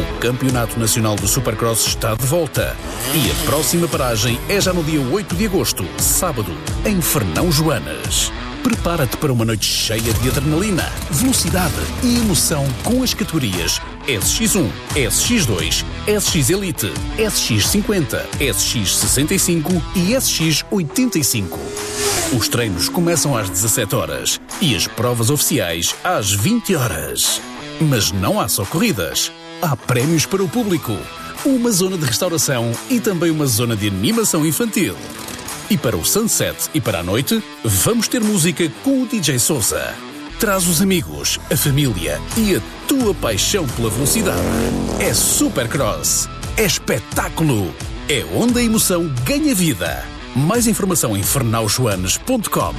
O Campeonato Nacional de Supercross está de volta. E a próxima paragem é já no dia 8 de agosto, sábado, em Fernão Joanas. Prepara-te para uma noite cheia de adrenalina, velocidade e emoção com as categorias SX1, SX2, SX Elite, SX50, SX65 e SX85. Os treinos começam às 17 horas e as provas oficiais às 20 horas. Mas não há só corridas. Há prémios para o público, uma zona de restauração e também uma zona de animação infantil. E para o sunset e para a noite, vamos ter música com o DJ Sousa. Traz os amigos, a família e a tua paixão pela velocidade. É Supercross. É espetáculo. É onde a emoção ganha vida. Mais informação em fernaujoanes.com.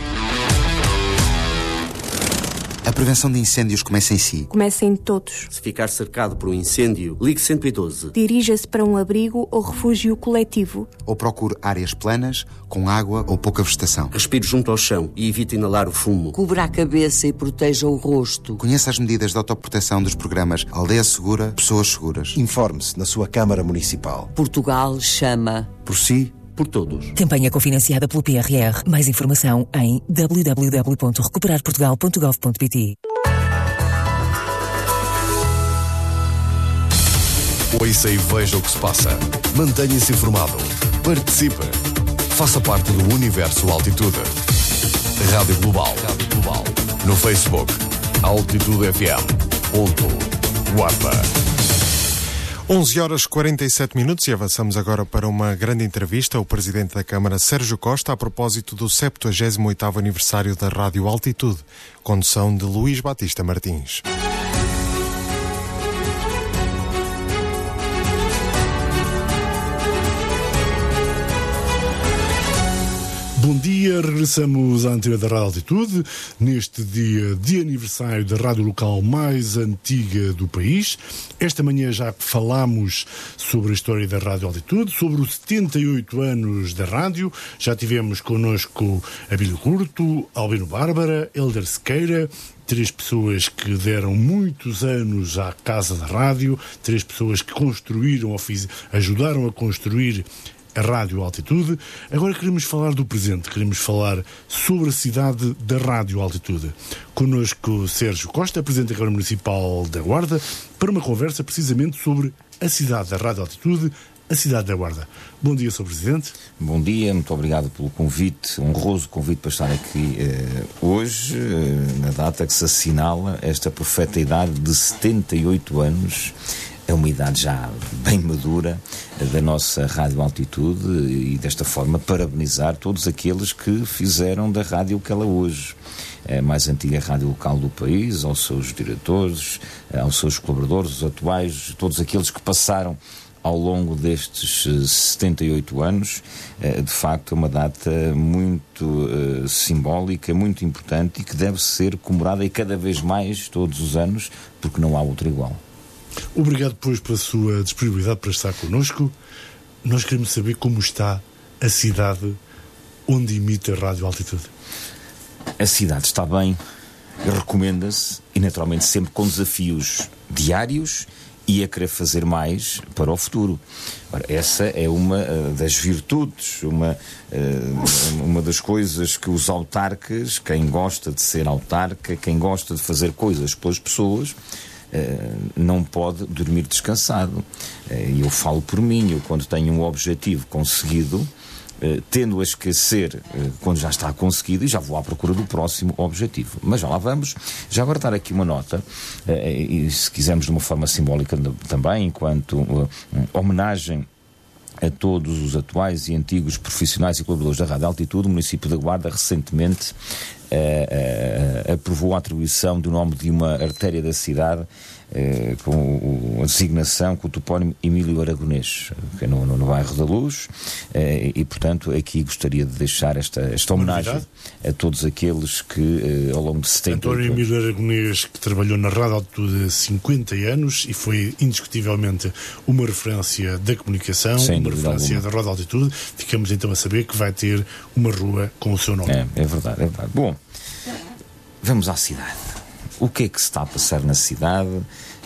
A prevenção de incêndios começa em si. Começa em todos. Se ficar cercado por um incêndio, ligue 112. Dirija-se para um abrigo ou refúgio coletivo. Ou procure áreas planas, com água ou pouca vegetação. Respire junto ao chão e evite inalar o fumo. Cubra a cabeça e proteja o rosto. Conheça as medidas de autoproteção dos programas Aldeia Segura, Pessoas Seguras. Informe-se na sua Câmara Municipal. Portugal chama. Por si, por todos. Campanha cofinanciada pelo PRR. Mais informação em www.recuperarportugal.gov.pt. Ouça e veja o que se passa. Mantenha-se informado. Participe. Faça parte do Universo Altitude. Rádio Global. No Facebook, Altitude FM. Guarda. 11h47 e avançamos agora para uma grande entrevista ao Presidente da Câmara, Sérgio Costa, a propósito do 78º aniversário da Rádio Altitude, condução de Luís Batista Martins. Bom dia, regressamos à antena da Rádio Altitude, neste dia de aniversário da rádio local mais antiga do país. Esta manhã já falámos sobre a história da Rádio Altitude, sobre os 78 anos da rádio. Já tivemos connosco Abílio Curto, Albino Bárbara, Helder Sequeira, três pessoas que deram muitos anos à Casa da Rádio, três pessoas que construíram, ajudaram a construir a Rádio Altitude. Agora queremos falar do presente, queremos falar sobre a cidade da Rádio Altitude. Connosco Sérgio Costa, Presidente da Câmara Municipal da Guarda, para uma conversa precisamente sobre a cidade da Rádio Altitude, a cidade da Guarda. Bom dia, Sr. Presidente. Bom dia, muito obrigado pelo convite, honroso convite para estar aqui hoje, na data que se assinala esta profeta idade de 78 anos. É uma idade já bem madura da nossa Rádio Altitude e desta forma parabenizar todos aqueles que fizeram da rádio o que ela hoje é, a mais antiga rádio local do país, aos seus diretores, aos seus colaboradores, os atuais, todos aqueles que passaram ao longo destes 78 anos. De facto é uma data muito simbólica, muito importante e que deve ser comemorada e cada vez mais todos os anos, porque não há outro igual. Obrigado, pois, pela sua disponibilidade para estar connosco. Nós queremos saber como está a cidade onde emite a Rádio Altitude. A cidade está bem, recomenda-se e naturalmente sempre com desafios diários e a querer fazer mais para o futuro. Ora, essa é uma das virtudes, uma das coisas que os autarcas, quem gosta de ser autarca, quem gosta de fazer coisas pelas pessoas, não pode dormir descansado. E eu falo por mim, eu quando tenho um objetivo conseguido, tendo a esquecer quando já está conseguido e já vou à procura do próximo objetivo. Mas já lá vamos. Já agora dar aqui uma nota, e se quisermos de uma forma simbólica também, enquanto homenagem a todos os atuais e antigos profissionais e colaboradores da Rádio Altitude. O município da Guarda recentemente aprovou a atribuição do nome de uma artéria da cidade com a designação com o topónimo Emílio Aragonês, que é no bairro da Luz, e portanto aqui gostaria de deixar esta homenagem a todos aqueles que ao longo de 70 anos... António Emílio Aragonês, que trabalhou na Rádio Altitude há 50 anos e foi indiscutivelmente uma referência da comunicação, uma referência da Rádio Altitude. Ficamos então a saber que vai ter uma rua com o seu nome. É verdade. Bom, vamos à cidade. O que é que se está a passar na cidade?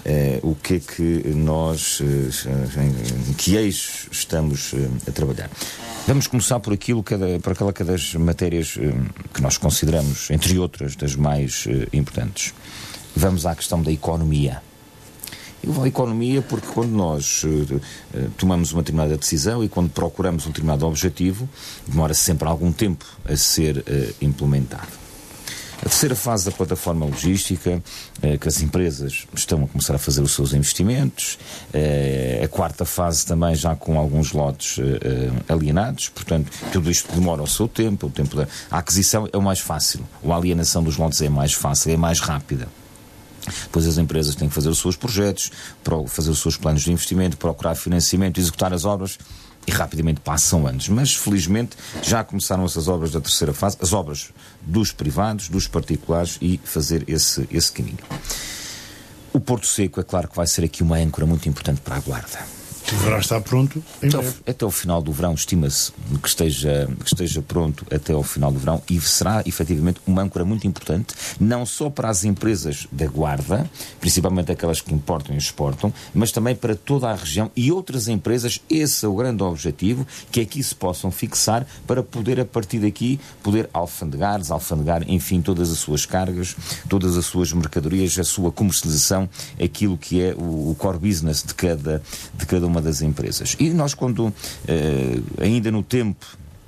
o que é que nós, em que eixos estamos a trabalhar. Vamos começar por aquela que é das matérias que nós consideramos, entre outras, das mais importantes. Vamos à questão da economia. Eu vou à economia porque quando nós tomamos uma determinada decisão e quando procuramos um determinado objetivo, demora sempre algum tempo a ser implementado. A terceira fase da plataforma logística, que as empresas estão a começar a fazer os seus investimentos. A quarta fase também já com alguns lotes alienados, portanto, tudo isto demora o seu tempo. O tempo da aquisição é o mais fácil, a alienação dos lotes é mais fácil, é mais rápida. Depois as empresas têm que fazer os seus projetos, fazer os seus planos de investimento, procurar financiamento, executar as obras e rapidamente passam anos. Mas felizmente já começaram essas obras da terceira fase, as obras dos privados, dos particulares e fazer esse caminho. O Porto Seco é claro que vai ser aqui uma âncora muito importante para a Guarda. Deverá estar pronto em breve. Até o final do verão, estima-se que esteja pronto até ao final do verão e será efetivamente uma âncora muito importante, não só para as empresas da Guarda, principalmente aquelas que importam e exportam, mas também para toda a região e outras empresas. Esse é o grande objetivo, que aqui se possam fixar para poder, a partir daqui, poder alfandegar, enfim, todas as suas cargas, todas as suas mercadorias, a sua comercialização, aquilo que é o core business de cada uma das empresas. E nós, quando ainda no tempo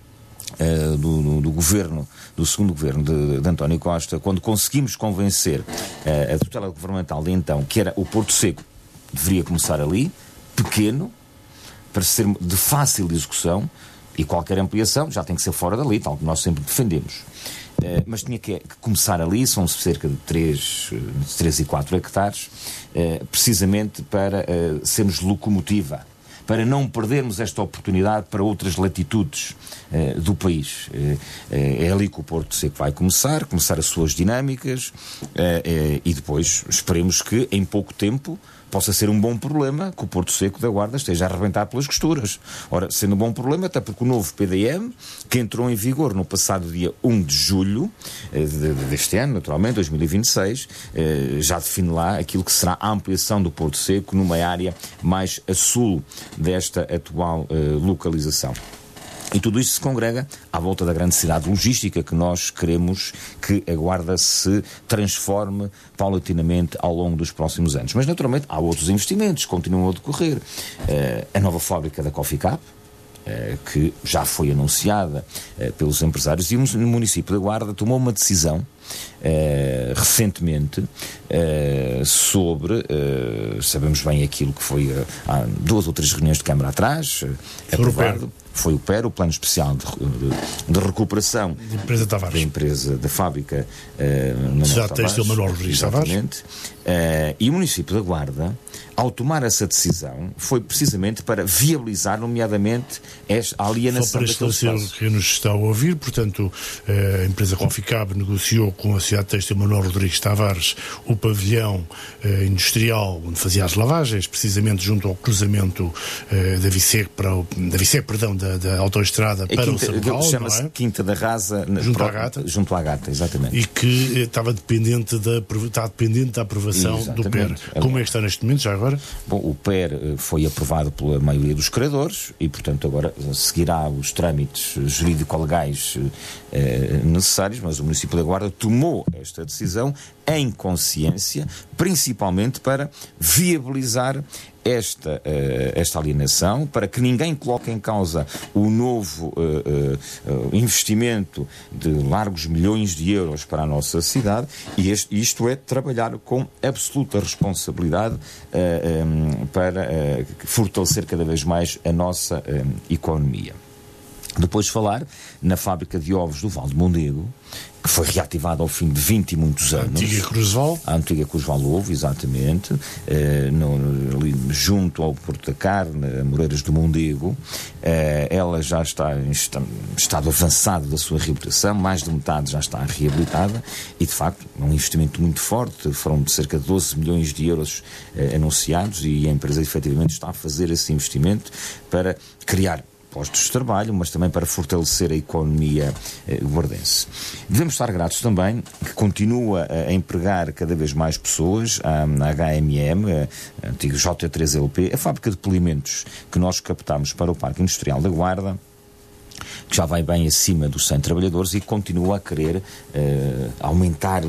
do governo, do segundo governo de António Costa, quando conseguimos convencer a tutela governamental de então que era o Porto Seco deveria começar ali, pequeno, para ser de fácil execução, e qualquer ampliação já tem que ser fora dali, tal como nós sempre defendemos. Mas tinha que começar ali, são cerca de 3 e 4 hectares, precisamente para sermos locomotiva, para não perdermos esta oportunidade para outras latitudes do país. É ali que o Porto Seco vai começar as suas dinâmicas, e depois esperemos que em pouco tempo possa ser um bom problema que o Porto Seco da Guarda esteja a arrebentar pelas costuras. Ora, sendo um bom problema, até porque o novo PDM, que entrou em vigor no passado dia 1 de julho deste ano, naturalmente, 2026, já define lá aquilo que será a ampliação do Porto Seco numa área mais a sul desta atual localização. E tudo isto se congrega à volta da grande cidade logística que nós queremos que a Guarda se transforme paulatinamente ao longo dos próximos anos. Mas, naturalmente, há outros investimentos que continuam a decorrer. A nova fábrica da Coffee Cup, que já foi anunciada pelos empresários, e o município da Guarda tomou uma decisão recentemente sobre, sabemos bem aquilo que foi há 2 ou 3 reuniões de Câmara atrás, aprovado. Foi o PER, o Plano Especial de Recuperação da empresa, da fábrica Sociedade Têxtil Manuel Rodrigues Tavares. E o município da Guarda, ao tomar essa decisão, foi precisamente para viabilizar, nomeadamente, a alienação daquele espaço. Só para esclarecer quem nos está a ouvir, portanto, a empresa Coffee Cup negociou com a Sociedade Têxtil Manuel Rodrigues Tavares o pavilhão industrial onde fazia as lavagens, precisamente junto ao cruzamento da Vicec, da autoestrada para o Sargal, chama-se Quinta da Rasa, junto à Gata, exatamente. E que estava dependente da aprovação do PER. Como é que está neste momento, já agora? Bom, o PER foi aprovado pela maioria dos credores e, portanto, agora seguirá os trâmites jurídico-legais necessários, mas o município da Guarda tomou esta decisão em consciência, principalmente para viabilizar esta alienação, para que ninguém coloque em causa o novo investimento de largos milhões de euros para a nossa cidade, e isto é trabalhar com absoluta responsabilidade para fortalecer cada vez mais a nossa economia. Depois falar na fábrica de ovos do Val de Mondego, que foi reativada ao fim de 20 e muitos anos. A antiga Cruzval Ovo, exatamente, junto ao Porto da Carne, a Moreiras do Mondego. Ela já está em estado avançado da sua reabilitação, mais de metade já está reabilitada e, de facto, é um investimento muito forte. Foram de cerca de 12 milhões de euros anunciados, e a empresa efetivamente está a fazer esse investimento para criar postos de trabalho, mas também para fortalecer a economia guardense. Devemos estar gratos também que continua a empregar cada vez mais pessoas, a HMM, a antiga J3LP, a fábrica de polimentos que nós captamos para o Parque Industrial da Guarda, que já vai bem acima dos 100 trabalhadores e continua a querer aumentar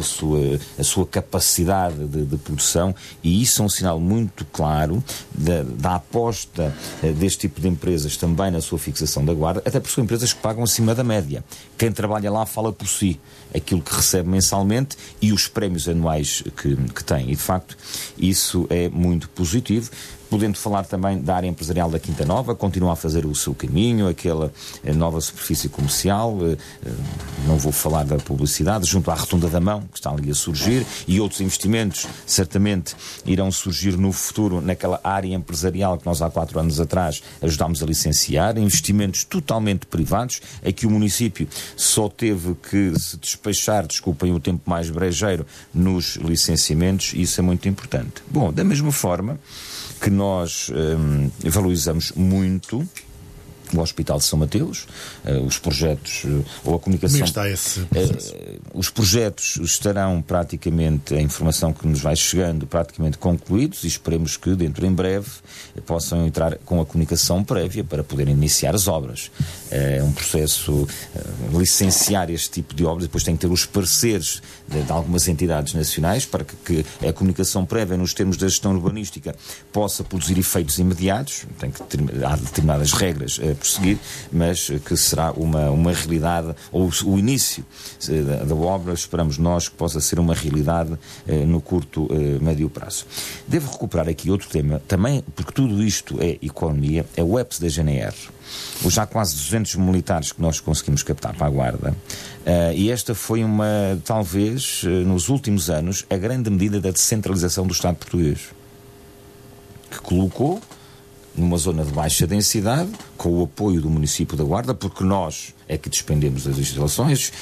a sua capacidade de produção, e isso é um sinal muito claro da aposta deste tipo de empresas também na sua fixação da Guarda, até porque são empresas que pagam acima da média. Quem trabalha lá fala por si, aquilo que recebe mensalmente e os prémios anuais que tem, e de facto isso é muito positivo. Podendo falar também da área empresarial da Quinta Nova, continua a fazer o seu caminho, aquela nova superfície comercial, não vou falar da publicidade, junto à Rotunda da Mão, que está ali a surgir, e outros investimentos certamente irão surgir no futuro naquela área empresarial que nós há 4 anos atrás ajudámos a licenciar, investimentos totalmente privados, aqui o município só teve que se despachar, desculpem o tempo mais brejeiro, nos licenciamentos, e isso é muito importante. Bom, da mesma forma que nós valorizamos muito o Hospital de São Mateus, os projetos ou a comunicação. Como está esse processo? Os projetos estarão praticamente, a informação que nos vai chegando, praticamente concluídos, e esperemos que dentro em breve possam entrar com a comunicação prévia para poderem iniciar as obras. É um processo licenciar este tipo de obras, depois tem que ter os pareceres de algumas entidades nacionais para que a comunicação prévia, nos termos da gestão urbanística, possa produzir efeitos imediatos. Há determinadas regras a prosseguir, mas que será uma realidade, ou o início da obra, esperamos nós que possa ser uma realidade no curto, médio prazo. Devo recuperar aqui outro tema, também, porque tudo isto é economia, é o EPS da GNR. Os já quase 200 militares que nós conseguimos captar para a Guarda, e esta foi talvez, nos últimos anos, a grande medida da descentralização do Estado português, que colocou numa zona de baixa densidade, com o apoio do município da Guarda, porque nós é que despendemos as instalações,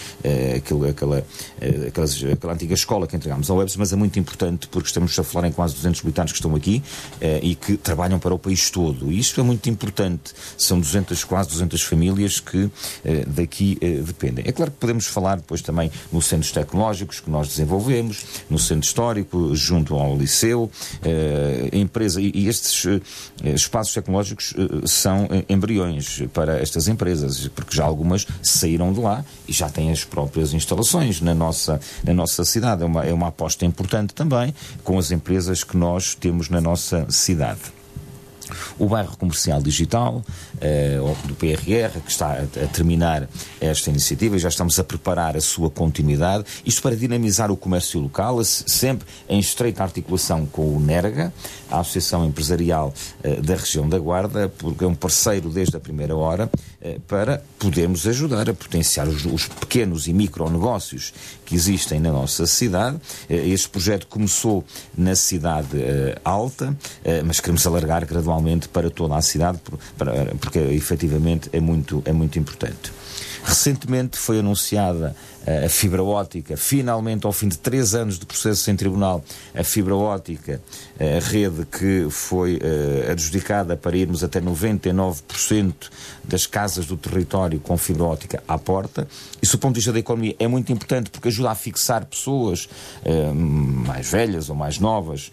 aquela antiga escola que entregámos ao EBS, mas é muito importante porque estamos a falar em quase 200 militares que estão aqui e que trabalham para o país todo. E isto é muito importante. São quase 200 famílias que daqui dependem. É claro que podemos falar depois também nos centros tecnológicos que nós desenvolvemos, no centro histórico, junto ao liceu, empresa, e estes espaços tecnológicos são embriões para estas empresas, porque já algumas saíram de lá e já têm as próprias instalações na nossa cidade. É uma aposta importante também com as empresas que nós temos na nossa cidade. O bairro comercial digital do PRR, que está a terminar esta iniciativa, e já estamos a preparar a sua continuidade, isto para dinamizar o comércio local, sempre em estreita articulação com o NERGA, a Associação Empresarial da Região da Guarda, porque é um parceiro desde a primeira hora, para podermos ajudar a potenciar os pequenos e micronegócios que existem na nossa cidade. Este projeto começou na cidade alta, mas queremos alargar gradualmente para toda a cidade, porque efetivamente é muito importante. Recentemente foi anunciada a fibra óptica, finalmente ao fim de 3 anos de processo em tribunal, a fibra óptica, a rede que foi adjudicada para irmos até 99% das casas do território com fibra óptica à porta. Isso do ponto de vista da economia é muito importante porque ajuda a fixar pessoas mais velhas ou mais novas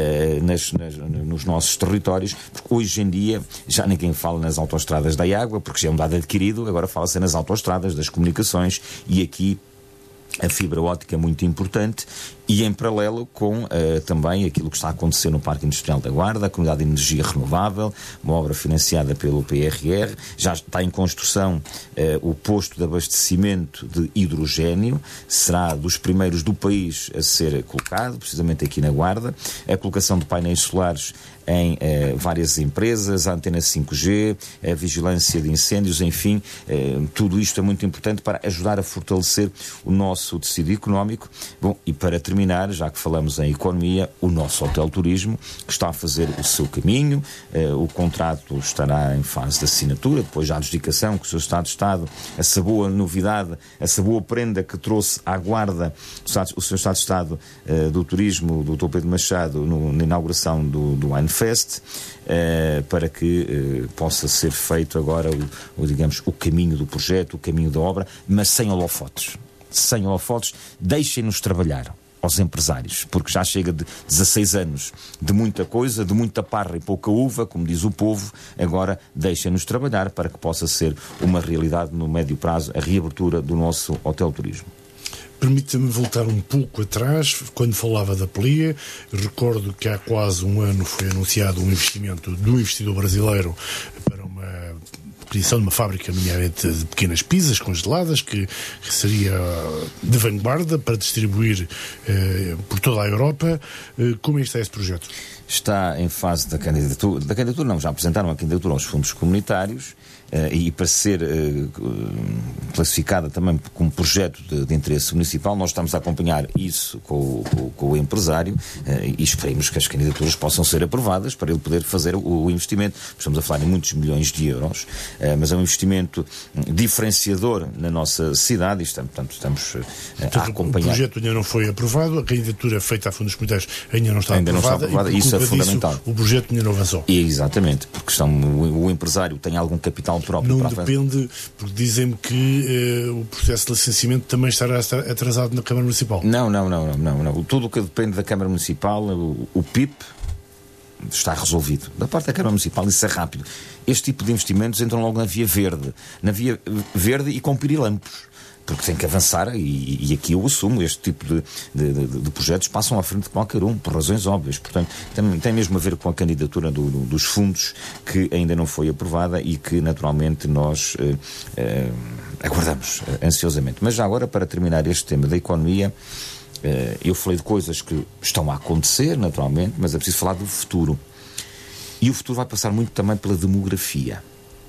nos nossos territórios, porque hoje em dia já ninguém fala nas autoestradas da água, porque já é um dado adquirido, agora fala-se nas autoestradas, das comunicações, e aqui a fibra óptica é muito importante, e em paralelo com também aquilo que está a acontecer no Parque Industrial da Guarda, a Comunidade de Energia Renovável, uma obra financiada pelo PRR. Já está em construção o posto de abastecimento de hidrogénio, será dos primeiros do país a ser colocado, precisamente aqui na Guarda. A colocação de painéis solares em várias empresas, a antena 5G, a vigilância de incêndios, enfim, tudo isto é muito importante para ajudar a fortalecer o nosso tecido económico. Bom, e para terminar, terminar, já que falamos em economia, o nosso Hotel Turismo, que está a fazer o seu caminho. O contrato estará em fase de assinatura, depois já a adjudicação, que o seu Estado-Estado, essa boa novidade, essa boa prenda que trouxe à guarda o seu Estado-Estado do Turismo, do Dr. Pedro Machado, na inauguração do Winefest, para que possa ser feito agora digamos, o caminho do projeto, o caminho da obra, mas sem holofotes. Sem holofotes, deixem-nos trabalhar aos empresários, porque já chega de 16 anos de muita coisa, de muita parra e pouca uva, como diz o povo. Agora deixem-nos trabalhar para que possa ser uma realidade no médio prazo a reabertura do nosso Hotel Turismo. Permita-me voltar um pouco atrás, quando falava da Plia. Recordo que há quase um ano foi anunciado um investimento do investidor brasileiro para uma criação de uma fábrica, nomeadamente de pequenas pizzas congeladas, que seria de vanguarda para distribuir por toda a Europa. Como é que está esse projeto? Está em fase da candidatura. Da candidatura não, já apresentaram a candidatura aos fundos comunitários. E para ser classificada também como projeto de interesse municipal, nós estamos a acompanhar isso com o empresário e esperemos que as candidaturas possam ser aprovadas para ele poder fazer o investimento. Estamos a falar em muitos milhões de euros, mas é um investimento diferenciador na nossa cidade e estamos a acompanhar. O projeto ainda não foi aprovado, a candidatura feita a fundos comunitários ainda não está aprovada, e isso é fundamental. Disso, o projeto ainda não avançou. Exatamente, porque o empresário tem algum capital próprio. Não depende, porque dizem-me que o processo de licenciamento também estará atrasado na Câmara Municipal. Não. Tudo o que depende da Câmara Municipal, o PIP, está resolvido. Da parte da Câmara Municipal isso é rápido. Este tipo de investimentos entram logo na via verde e com pirilampos. Porque tem que avançar, e aqui eu assumo, este tipo de projetos passam à frente de qualquer um, por razões óbvias. Portanto, tem mesmo a ver com a candidatura dos fundos, que ainda não foi aprovada e que, naturalmente, nós aguardamos ansiosamente. Mas já agora, para terminar este tema da economia, eu falei de coisas que estão a acontecer, naturalmente, mas é preciso falar do futuro. E o futuro vai passar muito também pela demografia.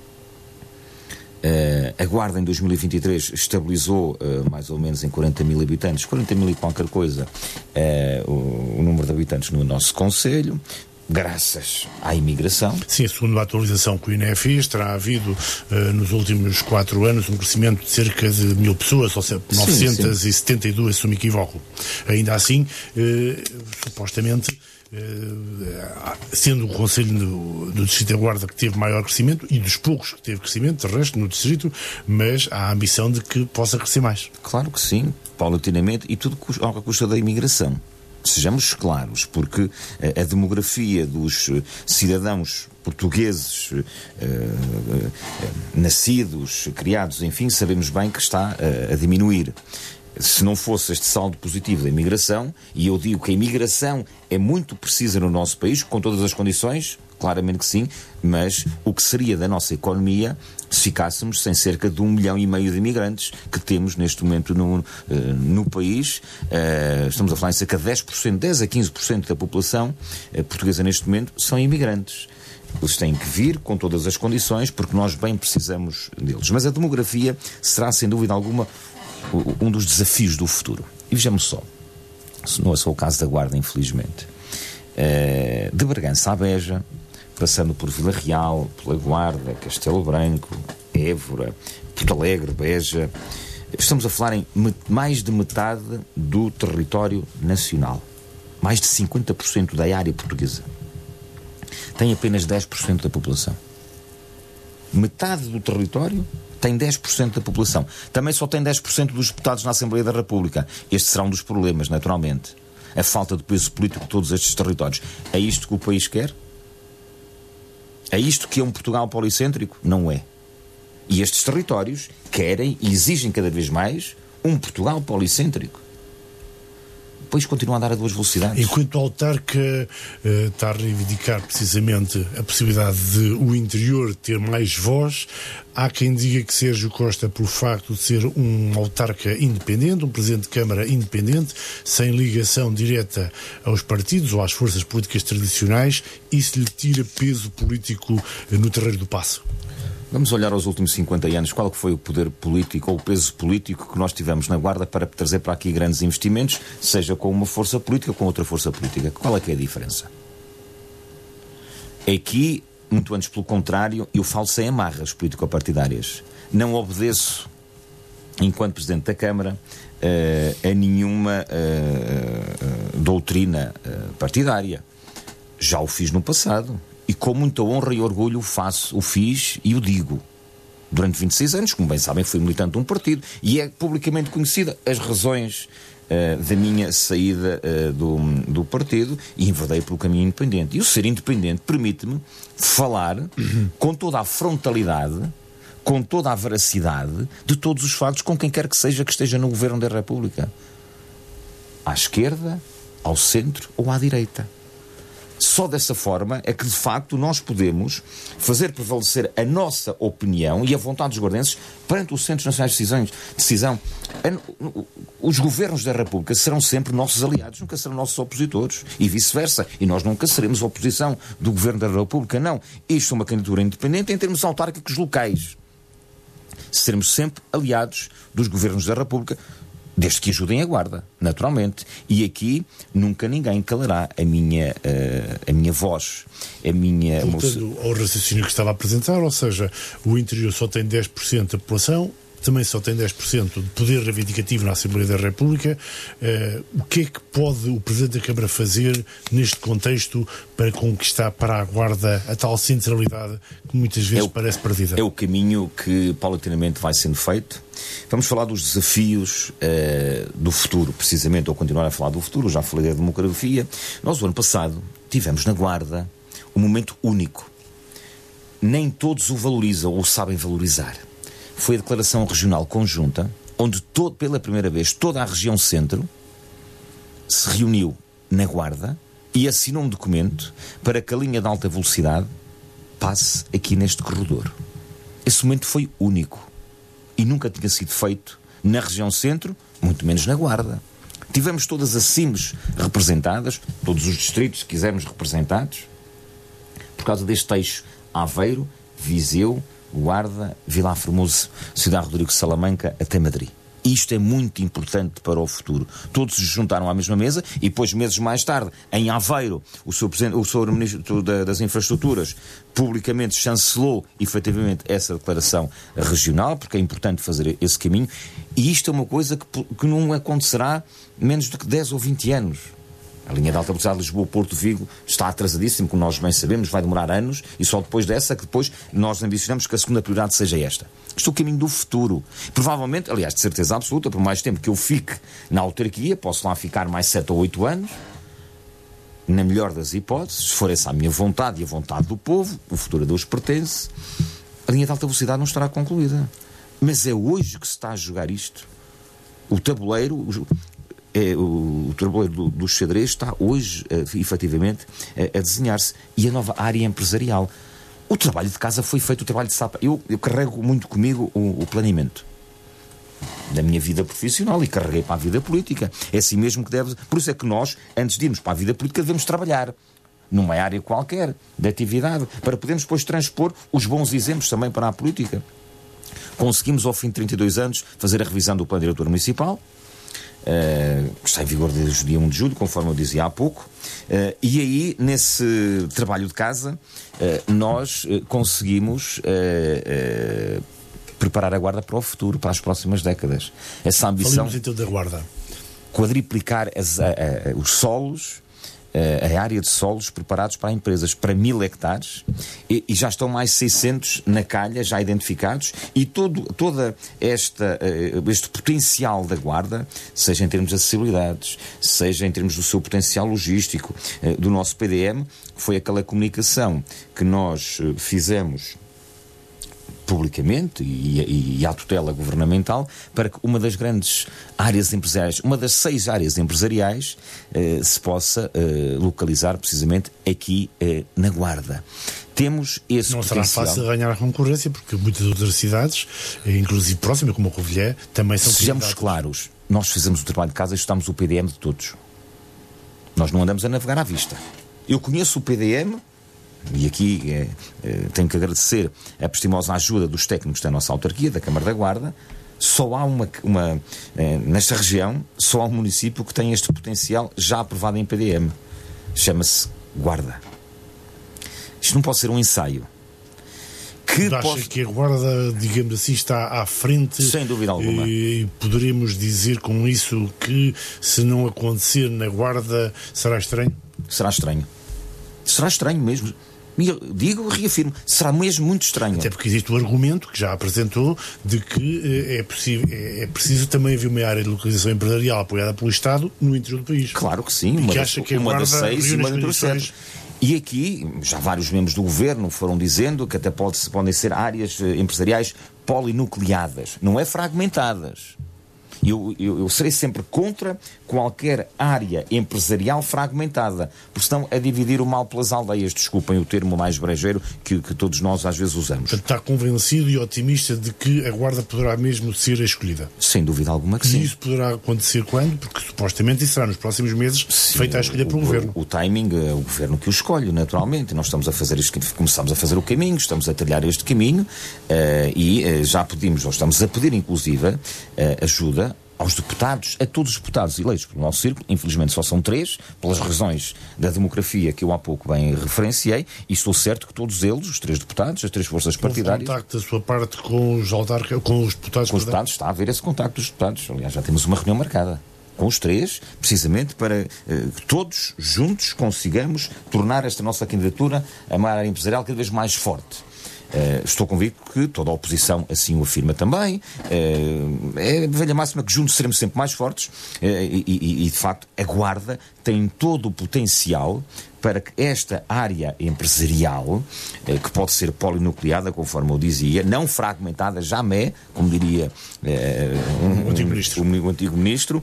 A Guarda em 2023 estabilizou mais ou menos em 40 mil habitantes, 40 mil e qualquer coisa, o número de habitantes no nosso concelho, graças à imigração. Sim, segundo a atualização que o INE fez, terá havido nos últimos 4 anos um crescimento de cerca de 1000 pessoas, ou seja, 972, se não me equivoco. Ainda assim, supostamente, sendo o Conselho do Distrito da Guarda que teve maior crescimento, e dos poucos que teve crescimento, de resto, no Distrito, mas há a ambição de que possa crescer mais. Claro que sim, paulatinamente, e tudo à custa da imigração. Sejamos claros, porque a demografia dos cidadãos portugueses nascidos, criados, enfim, sabemos bem que está a diminuir. Se não fosse este saldo positivo da imigração, e eu digo que a imigração é muito precisa no nosso país, com todas as condições, claramente que sim, mas o que seria da nossa economia se ficássemos sem cerca de 1,5 milhão de imigrantes que temos neste momento no país. Estamos a falar em cerca de 10%, 10 a 15% da população portuguesa neste momento são imigrantes. Eles têm que vir com todas as condições, porque nós bem precisamos deles. Mas a demografia será, sem dúvida alguma, um dos desafios do futuro. E vejamos só, não é só o caso da Guarda, infelizmente. De Bragança à Beja, passando por Vila Real, pela Guarda, Castelo Branco, Évora, Porto Alegre, Beja, estamos a falar em mais de metade do território nacional. Mais de 50% da área portuguesa. Tem apenas 10% da população. Metade do território tem 10% da população. Também só tem 10% dos deputados na Assembleia da República. Este será um dos problemas, naturalmente. A falta de peso político de todos estes territórios. É isto que o país quer? É isto que é um Portugal policêntrico? Não é. E estes territórios querem e exigem cada vez mais um Portugal policêntrico. O país continua a andar a 2 velocidades. Enquanto o autarca está a reivindicar precisamente a possibilidade de o interior ter mais voz, há quem diga que Sérgio Costa, pelo facto de ser um autarca independente, um presidente de Câmara independente, sem ligação direta aos partidos ou às forças políticas tradicionais, isso lhe tira peso político no terreiro do Paço. Vamos olhar aos últimos 50 anos, qual foi o poder político ou o peso político que nós tivemos na Guarda para trazer para aqui grandes investimentos, seja com uma força política ou com outra força política. Qual é que é a diferença? Aqui, muito antes pelo contrário, eu falo sem amarras político-partidárias. Não obedeço, enquanto Presidente da Câmara, a nenhuma doutrina partidária. Já o fiz no passado. E com muita honra e orgulho o fiz e o digo. Durante 26 anos, como bem sabem, fui militante de um partido e é publicamente conhecida as razões da minha saída do partido e enverdei pelo caminho independente. E o ser independente permite-me falar com toda a frontalidade, com toda a veracidade de todos os factos com quem quer que seja que esteja no Governo da República. À esquerda, ao centro ou à direita. Só dessa forma é que, de facto, nós podemos fazer prevalecer a nossa opinião e a vontade dos guardenses perante os Centros Nacionais de Decisão. Os governos da República serão sempre nossos aliados, nunca serão nossos opositores. E vice-versa. E nós nunca seremos oposição do Governo da República, não. Isto é uma candidatura independente em termos autárquicos locais. Seremos sempre aliados dos governos da República, desde que ajudem a Guarda, naturalmente. E aqui nunca ninguém calará a minha voz, a minha... Voltando ao raciocínio que estava a apresentar, ou seja, o interior só tem 10% da população, também só tem 10% de poder reivindicativo na Assembleia da República. O que é que pode o Presidente da Câmara fazer neste contexto para conquistar para a Guarda a tal centralidade que muitas vezes parece perdida? É o caminho que paulatinamente vai sendo feito. Vamos falar dos desafios do futuro, precisamente, ou continuar a falar do futuro. Já falei da demografia. Nós, o ano passado, tivemos na Guarda um momento único. Nem todos o valorizam ou sabem valorizar. Foi a declaração regional conjunta, onde pela primeira vez toda a região centro se reuniu na Guarda e assinou um documento para que a linha de alta velocidade passe aqui neste corredor. Esse momento foi único e nunca tinha sido feito na região centro, muito menos na Guarda. Tivemos todas as CIMs representadas, todos os distritos, se quisermos, representados, por causa deste eixo Aveiro, Viseu, Guarda, Vila Formoso, Cidade Rodrigo, Salamanca, até Madrid. Isto é muito importante para o futuro. Todos se juntaram à mesma mesa e depois, meses mais tarde, em Aveiro, o Sr. Ministro das Infraestruturas publicamente chancelou efetivamente essa declaração regional, porque é importante fazer esse caminho. E isto é uma coisa que não acontecerá menos do que 10 ou 20 anos. A linha de alta velocidade Lisboa-Porto Vigo está atrasadíssima, como nós bem sabemos, vai demorar anos, e só depois dessa que depois nós ambicionamos que a segunda prioridade seja esta. Isto é o caminho do futuro. Provavelmente, aliás, de certeza absoluta, por mais tempo que eu fique na autarquia, posso lá ficar mais 7 ou 8 anos, na melhor das hipóteses, se for essa a minha vontade e a vontade do povo, o futuro a Deus pertence, a linha de alta velocidade não estará concluída. Mas é hoje que se está a jogar isto. O tabuleiro... O tabuleiro do xadrez está hoje, efetivamente, a desenhar-se. E a nova área empresarial. O trabalho de casa foi feito, o trabalho de sapa. Eu carrego muito comigo o planeamento da minha vida profissional e carreguei para a vida política. É assim mesmo que deve... Por isso é que nós, antes de irmos para a vida política, devemos trabalhar numa área qualquer de atividade, para podermos depois transpor os bons exemplos também para a política. Conseguimos, ao fim de 32 anos, fazer a revisão do Plano Diretor Municipal, que está em vigor desde o dia 1 de julho, conforme eu dizia há pouco, e aí, nesse trabalho de casa, nós conseguimos preparar a Guarda para o futuro, para as próximas décadas. Essa ambição... Falemos então da Guarda. Quadriplicar os solos, a área de solos preparados para empresas, para 1000 hectares, e já estão mais 600 na calha, já identificados, e todo este potencial da Guarda, seja em termos de acessibilidades, seja em termos do seu potencial logístico, do nosso PDM, foi aquela comunicação que nós fizemos publicamente e à tutela governamental, para que uma das grandes áreas empresariais, uma das 6 áreas empresariais, se possa localizar precisamente aqui na Guarda. Temos esse não potencial. Será fácil ganhar a concorrência, porque muitas outras cidades, inclusive próximas, como a Covilhã, também são... Sejamos claros, nós fizemos o trabalho de casa e ajustamos o PDM de todos. Nós não andamos a navegar à vista. Eu conheço o PDM e aqui tenho que agradecer a prestimosa ajuda dos técnicos da nossa autarquia, da Câmara da Guarda, só há nesta região, só há um município que tem este potencial já aprovado em PDM. Chama-se Guarda. Isto não pode ser um ensaio. Acha que a Guarda, digamos assim, está à frente? Sem dúvida alguma. E poderemos dizer com isso que, se não acontecer na Guarda, será estranho? Será estranho. Será estranho mesmo. Digo, reafirmo, será mesmo muito estranho. Até porque existe o argumento que já apresentou de que é preciso também haver uma área de localização empresarial apoiada pelo Estado no interior do país. Claro que sim, uma das 6 e uma das 7. E aqui, já vários membros do governo foram dizendo que até podem ser áreas empresariais polinucleadas, não é fragmentadas. Eu serei sempre contra qualquer área empresarial fragmentada, porque senão é dividir o mal pelas aldeias. Desculpem o termo mais brejeiro que todos nós às vezes usamos. Portanto, está convencido e otimista de que a Guarda poderá mesmo ser a escolhida? Sem dúvida alguma que sim. E isso poderá acontecer quando? Porque supostamente isso será nos próximos meses feita a escolha pelo Governo. O timing é o Governo que o escolhe, naturalmente. Nós estamos a fazer começamos a fazer o caminho, estamos a trilhar este caminho e já pedimos, ou estamos a pedir inclusive ajuda aos deputados, a todos os deputados eleitos pelo nosso círculo. Infelizmente só são 3, pelas razões da demografia que eu há pouco bem referenciei, e estou certo que todos eles, os 3 deputados, as 3 forças partidárias... Houve contacto da sua parte com os deputados? Com os deputados, está a haver esse contacto dos deputados. Aliás, já temos uma reunião marcada com os 3, precisamente para que todos juntos consigamos tornar esta nossa candidatura a uma área empresarial cada vez mais forte. Estou convicto que toda a oposição assim o afirma também. É a velha máxima que juntos seremos sempre mais fortes e de facto a Guarda tem todo o potencial para que esta área empresarial, que pode ser polinucleada, conforme eu dizia, não fragmentada, jamais, como diria o antigo ministro,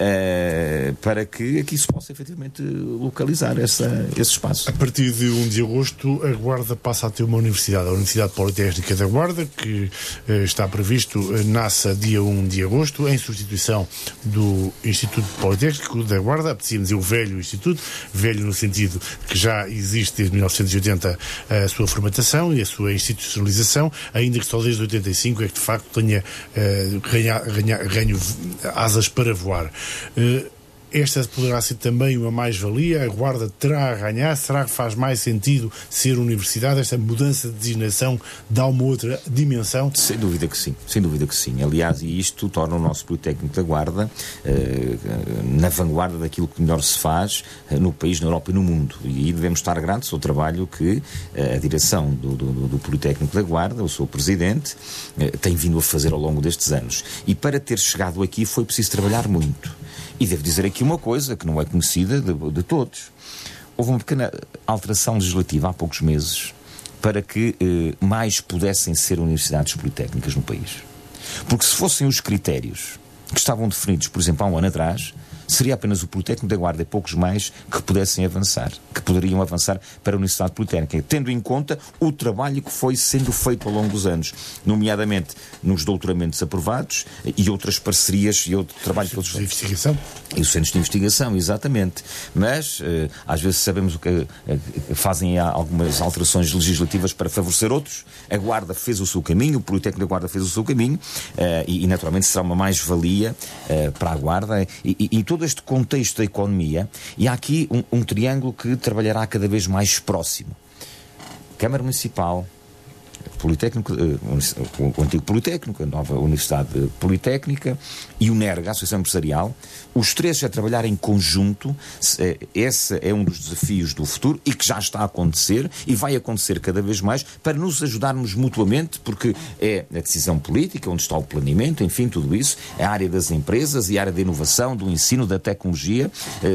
para que aqui se possa efetivamente localizar esse espaço. A partir de 1 de agosto, a Guarda passa a ter uma universidade, a Universidade Politécnica da Guarda, que está previsto, nasce dia 1 de agosto, em substituição do Instituto Politécnico da Guarda, apetecíamos dizer o velho Instituto, velho no sentido que já existe desde 1980 a sua formatação e a sua institucionalização, ainda que só desde 85 é que de facto tenha ganho asas para voar. Esta poderá ser também uma mais-valia, a Guarda terá a ganhar, será que faz mais sentido ser universidade? Esta mudança de designação dá uma outra dimensão? Sem dúvida que sim, sem dúvida que sim. Aliás, e isto torna o nosso Politécnico da Guarda na vanguarda daquilo que melhor se faz no país, na Europa e no mundo. E aí devemos estar gratos ao trabalho que a direção do Politécnico da Guarda, o seu presidente, tem vindo a fazer ao longo destes anos. E para ter chegado aqui foi preciso trabalhar muito. E devo dizer aqui uma coisa que não é conhecida de todos. Houve uma pequena alteração legislativa há poucos meses para que mais pudessem ser universidades politécnicas no país. Porque se fossem os critérios que estavam definidos, por exemplo, há um ano atrás, seria apenas o Politécnico da Guarda e poucos mais que pudessem avançar, que poderiam avançar para a Universidade Politécnica, tendo em conta o trabalho que foi sendo feito ao longo dos anos, nomeadamente nos doutoramentos aprovados e outras parcerias e outro trabalho que todos investigação. E os centros de investigação, exatamente. Mas às vezes sabemos o que fazem algumas alterações legislativas para favorecer outros. A Guarda fez o seu caminho, o Politécnico da Guarda fez o seu caminho e naturalmente será uma mais-valia para a Guarda e todo este contexto da economia. E há aqui um triângulo que trabalhará cada vez mais próximo. Câmara Municipal, Politécnico, o antigo Politécnico, a nova Universidade Politécnica e o NERG, a Associação Empresarial, os 3 a trabalhar em conjunto. Esse é um dos desafios do futuro e que já está a acontecer e vai acontecer cada vez mais para nos ajudarmos mutuamente, porque é a decisão política, onde está o planeamento, enfim, tudo isso, a área das empresas e a área da inovação, do ensino, da tecnologia,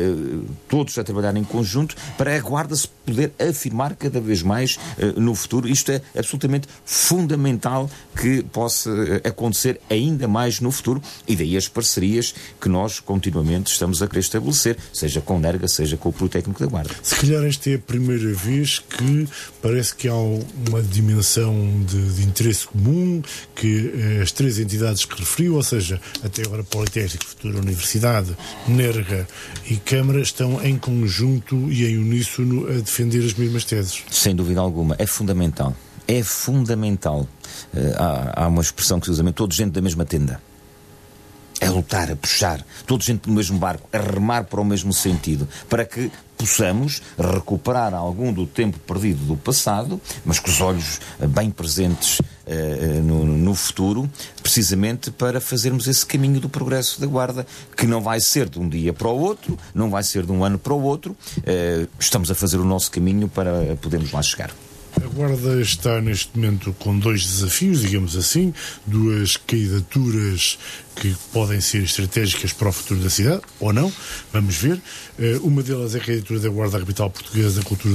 todos a trabalhar em conjunto para a Guarda se poder afirmar cada vez mais no futuro. Isto é absolutamente fundamental que possa acontecer ainda mais no futuro e daí as parcerias que nós continuamente estamos a querer estabelecer, seja com o NERGA, seja com o Politécnico da Guarda. Se calhar esta é a primeira vez que parece que há uma dimensão de interesse comum, que as 3 entidades que referiu, ou seja, até agora Politécnico, Futura Universidade, NERGA e Câmara, estão em conjunto e em uníssono a defender as mesmas teses. Sem dúvida alguma. É fundamental. É fundamental. Há uma expressão que se usa mesmo, todos dentro da mesma tenda. É lutar, a puxar, todos dentro do mesmo barco, a remar para o mesmo sentido, para que possamos recuperar algum do tempo perdido do passado, mas com os olhos bem presentes no futuro, precisamente para fazermos esse caminho do progresso da Guarda, que não vai ser de um dia para o outro, não vai ser de um ano para o outro. Estamos a fazer o nosso caminho para podermos lá chegar. A Guarda está neste momento com 2 desafios, digamos assim, 2 candidaturas que podem ser estratégicas para o futuro da cidade, ou não, vamos ver. Uma delas é a candidatura da Guarda à Capital Portuguesa da Cultura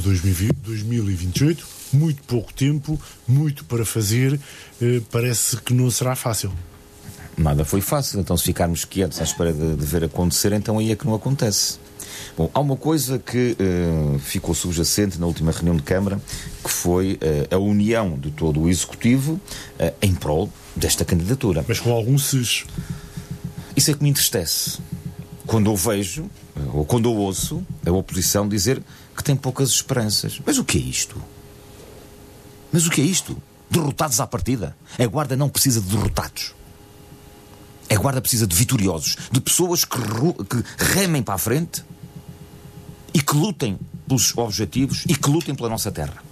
2028, muito pouco tempo, muito para fazer, parece que não será fácil. Nada foi fácil, então se ficarmos quietos à espera de ver acontecer, então aí é que não acontece. Bom, há uma coisa que ficou subjacente na última reunião de Câmara, que foi a união de todo o Executivo em prol desta candidatura. Mas com algum SES. Isso é que me entristece. Quando eu vejo, ou quando eu ouço, a oposição dizer que tem poucas esperanças. Mas o que é isto? Mas o que é isto? Derrotados à partida. A Guarda não precisa de derrotados. A Guarda precisa de vitoriosos, de pessoas que remem para a frente e que lutem pelos objetivos e que lutem pela nossa terra.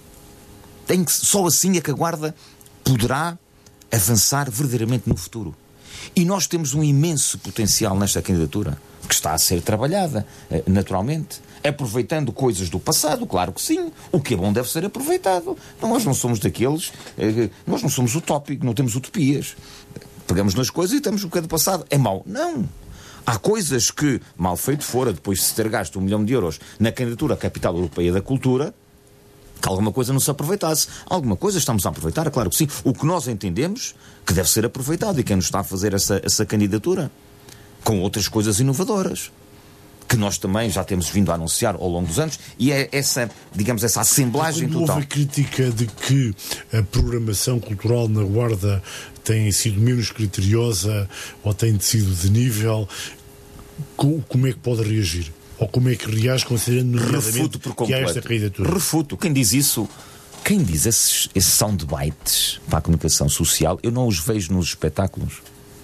Só assim é que a Guarda poderá avançar verdadeiramente no futuro. E nós temos um imenso potencial nesta candidatura, que está a ser trabalhada, naturalmente, aproveitando coisas do passado, claro que sim. O que é bom deve ser aproveitado. Nós não somos daqueles, nós não somos utópicos, não temos utopias. Pegamos nas coisas e temos o que é do passado. É mau? Não. Há coisas que, mal feito fora, depois de se ter gasto 1 milhão de euros na candidatura à Capital Europeia da Cultura, que alguma coisa não se aproveitasse. Alguma coisa estamos a aproveitar, claro que sim. O que nós entendemos que deve ser aproveitado e quem nos está a fazer essa candidatura, com outras coisas inovadoras, que nós também já temos vindo a anunciar ao longo dos anos, e é essa, digamos, essa assemblagem total. Houve a crítica de que a programação cultural na Guarda tem sido menos criteriosa ou tem sido de nível. Como é que pode reagir? Ou como é que reage considerando nomeadamente que há esta candidatura? Refuto. Quem diz isso, quem diz esses soundbites para a comunicação social, eu não os vejo nos espetáculos.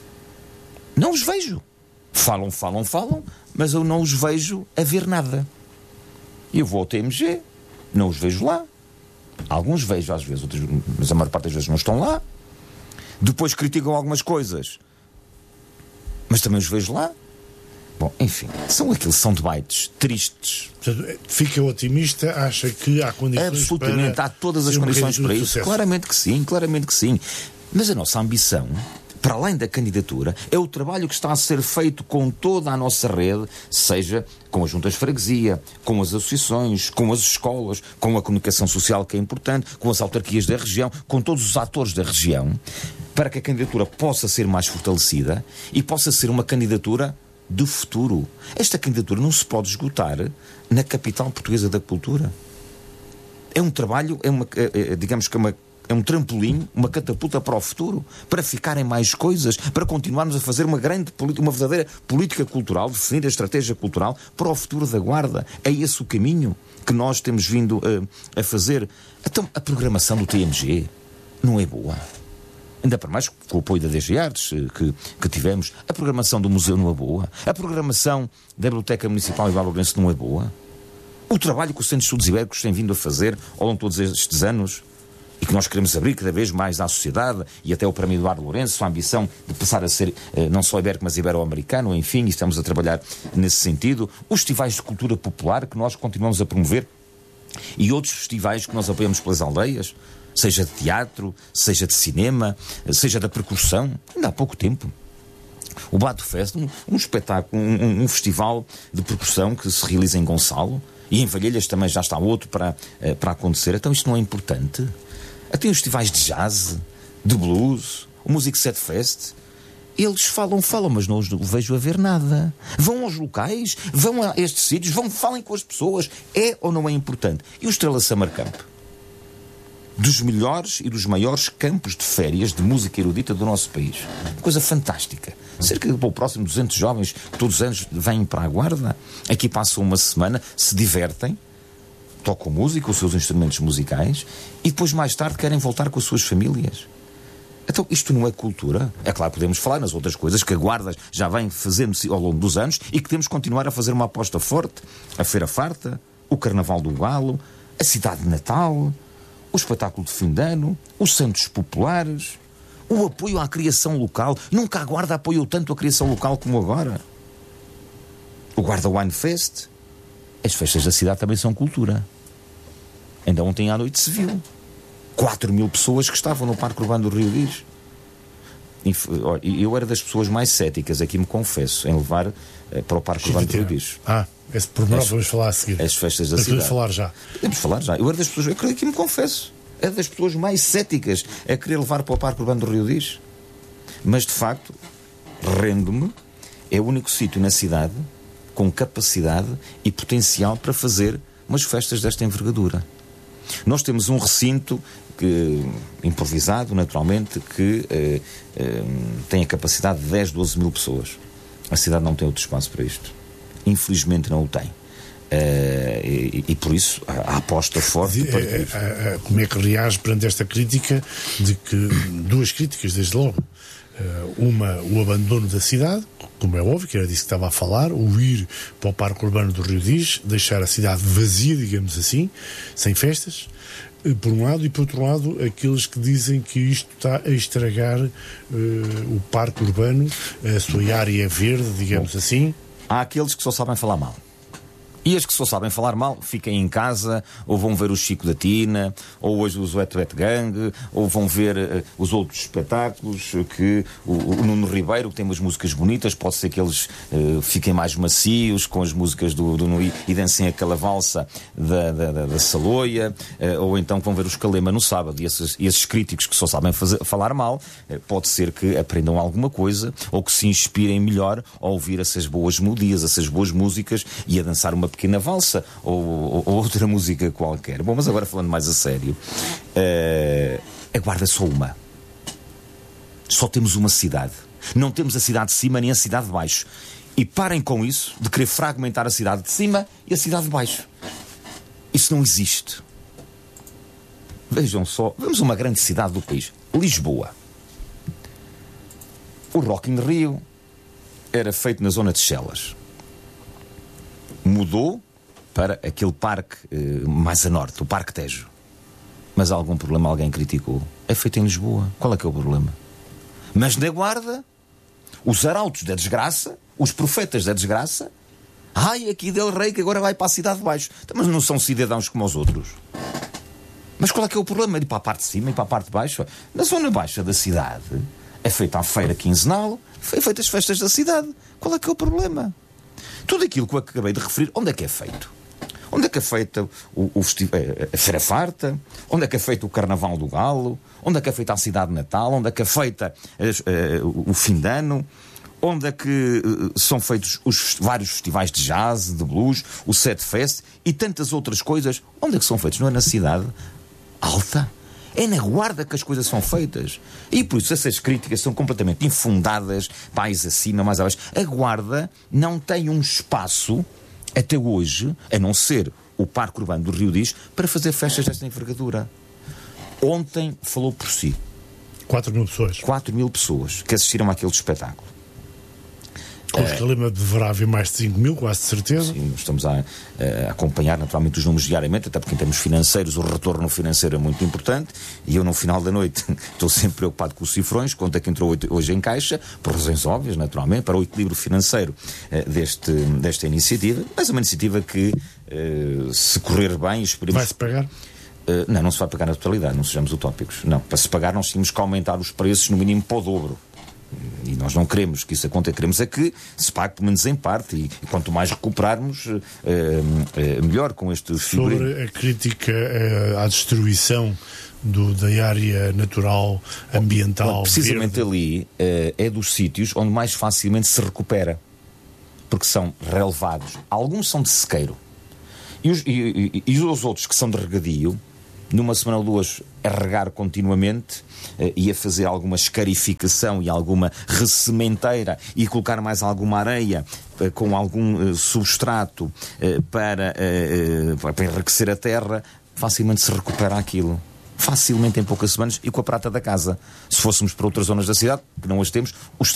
Não os vejo. Falam, mas eu não os vejo a ver nada. Eu vou ao TMG, não os vejo lá. Alguns vejo às vezes, outros, mas a maior parte das vezes não estão lá. Depois criticam algumas coisas, mas também os vejo lá. Bom, enfim, são aqueles soundbites tristes. Portanto, fica otimista, acha que há condições absolutamente, para... há todas as condições para isso. Claramente que sim. Mas a nossa ambição, para além da candidatura, é o trabalho que está a ser feito com toda a nossa rede, seja com as juntas de freguesia, com as associações, com as escolas, com a comunicação social, que é importante, com as autarquias da região, com todos os atores da região, para que a candidatura possa ser mais fortalecida e possa ser uma candidatura do futuro. Esta candidatura não se pode esgotar na Capital Portuguesa da Cultura. É um trabalho, digamos que é um trampolim, uma catapulta para o futuro, para ficarem mais coisas, para continuarmos a fazer uma verdadeira política cultural, definir a estratégia cultural para o futuro da Guarda. É esse o caminho que nós temos vindo a fazer. Então, a programação do TMG não é boa. Ainda para mais com o apoio da DG Artes que tivemos. A programação do museu não é boa. A programação da Biblioteca Municipal de Valaurense não é boa. O trabalho que o Centro de Estudos Ibéricos tem vindo a fazer ao longo de todos estes anos e que nós queremos abrir cada vez mais à sociedade, e até o Prémio Eduardo Lourenço, a ambição de passar a ser não só ibérico, mas ibero-americano, enfim, e estamos a trabalhar nesse sentido. Os festivais de cultura popular que nós continuamos a promover e outros festivais que nós apoiamos pelas aldeias, seja de teatro, seja de cinema, seja da percussão. Ainda há pouco tempo o Bato Fest, um espetáculo, um festival de percussão que se realiza em Gonçalo, e em Valhelhas também já está outro para acontecer. Então isto não é importante? Até os festivais de jazz, de blues, o Music Set Fest, eles falam, mas não os vejo a ver nada. Vão aos locais, vão a estes sítios, falem com as pessoas. É ou não é importante? E o Estrela Summer Camp? Dos melhores e dos maiores campos de férias de música erudita do nosso país. Coisa fantástica. Cerca de, próximo 200 jovens que todos os anos vêm para a Guarda, aqui passam uma semana, se divertem. tocam música, os seus instrumentos musicais, e depois mais tarde querem voltar com as suas famílias. Então isto não é cultura? É claro, podemos falar nas outras coisas que a Guarda já vem fazendo ao longo dos anos e que temos de continuar a fazer uma aposta forte. A Feira Farta, o Carnaval do Galo, a Cidade de Natal, o espetáculo de fim de ano, os Santos Populares, o apoio à criação local. Nunca a Guarda apoiou tanto a criação local como agora. O Guarda Wine Fest. As festas da cidade também são cultura. Ainda ontem à noite se viu 4.000 pessoas que estavam no Parque Urbano do Rio Diz. Eu era das pessoas mais céticas, aqui me confesso, em levar para o Parque Urbano do Rio Diz. Esse pormenor vamos falar a seguir. As festas da cidade. Podemos falar já. Podemos falar já. Eu era das pessoas, aqui me confesso, era das pessoas mais céticas a querer levar para o Parque Urbano do Rio Diz. Mas, de facto, rendo-me, é o único sítio na cidade com capacidade e potencial para fazer umas festas desta envergadura. Nós temos um recinto improvisado, naturalmente, que tem a capacidade de 10, 12 mil pessoas. A cidade não tem outro espaço para isto. Infelizmente não o tem. E por isso a aposta forte para como é que reage perante esta crítica de que duas críticas desde logo, uma, o abandono da cidade, como é óbvio, que era disso que estava a falar, o ir para o Parque Urbano do Rio Diz, deixar a cidade vazia, digamos assim, sem festas, por um lado, e por outro lado aqueles que dizem que isto está a estragar o Parque Urbano, a sua área verde, digamos assim. Há aqueles que só sabem falar mal. E as que só sabem falar mal, fiquem em casa, ou vão ver o Chico da Tina, ou hoje os Wet Wet Gang, ou vão ver os outros espetáculos, que o Nuno Ribeiro, que tem umas músicas bonitas, pode ser que eles fiquem mais macios com as músicas do Nui e dancem aquela valsa da Saloia, ou então que vão ver os Calema no sábado, e esses críticos que só sabem falar mal, pode ser que aprendam alguma coisa, ou que se inspirem melhor a ouvir essas boas melodias, essas boas músicas, e a dançar uma pequena valsa ou outra música qualquer. Bom, mas agora falando mais a sério, a Guarda é só uma. Só temos uma cidade. Não temos a cidade de cima nem a cidade de baixo. E parem com isso de querer fragmentar a cidade de cima e a cidade de baixo. Isso não existe. Vejam só, vamos a uma grande cidade do país, Lisboa. O Rock in Rio era feito na zona de Chelas. Mudou para aquele parque mais a norte, o Parque Tejo. Mas há algum problema? Alguém criticou? É feito em Lisboa. Qual é que é o problema? Mas na Guarda, os arautos da desgraça, os profetas da desgraça, aqui Del Rey que agora vai para a cidade de baixo. Mas não são cidadãos como os outros. Mas qual é que é o problema? Ir para a parte de cima e para a parte de baixo? Na zona baixa da cidade é feita a feira quinzenal, foi feita as festas da cidade. Qual é que é o problema? Tudo aquilo que eu acabei de referir, onde é que é feito? Onde é que é feita a Feira Farta? Onde é que é feito o Carnaval do Galo? Onde é que é feita a Cidade de Natal? Onde é que é feita o fim de ano? Onde é que são feitos os vários festivais de jazz, de blues, o Set Fest e tantas outras coisas? Onde é que são feitos? Não é na cidade alta? É na Guarda que as coisas são feitas. E por isso essas críticas são completamente infundadas, mais acima, mais abaixo. A Guarda não tem um espaço, até hoje, a não ser o Parque Urbano do Rio Diz, para fazer festas desta envergadura. Ontem falou por si. 4.000 pessoas. 4.000 pessoas que assistiram àquele espetáculo. Com os Calema deverá haver mais de 5.000, quase de certeza. Sim, estamos a acompanhar naturalmente os números diariamente, até porque em termos financeiros o retorno financeiro é muito importante, e eu no final da noite estou sempre preocupado com os cifrões, quanto é que entrou hoje em caixa, por razões óbvias, naturalmente, para o equilíbrio financeiro desta iniciativa, mas é uma iniciativa que, se correr bem, esperemos... Vai-se pagar? Não se vai pagar na totalidade, não sejamos utópicos. Não, para se pagar nós tínhamos que aumentar os preços no mínimo para o dobro. E nós não queremos que isso aconteça, queremos é que se pague pelo menos em parte, e quanto mais recuperarmos, melhor com este figurino. Sobre a crítica à destruição da área natural, ambiental, precisamente verde. Ali é dos sítios onde mais facilmente se recupera, porque são relevados. Alguns são de sequeiro e os outros que são de regadio numa semana ou duas, a regar continuamente e a fazer alguma escarificação e alguma ressementeira e colocar mais alguma areia com algum substrato para enriquecer a terra, facilmente se recupera aquilo. Facilmente em poucas semanas e com a prata da casa. Se fôssemos para outras zonas da cidade, que não as temos,